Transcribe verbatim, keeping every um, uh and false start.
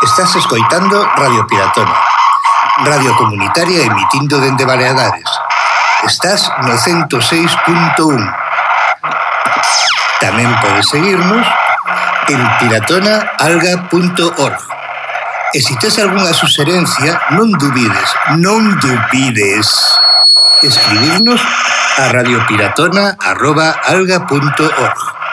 Estás escoitando Radio Piratona, radio comunitaria emitindo dende Baleares. Estás no ciento seis punto un. Tamén podes seguirnos en piratona alga punto org. E se tes algunha suxerencia, non dubides, non dubides escribirnos a radiopiratona arroba alga punto org.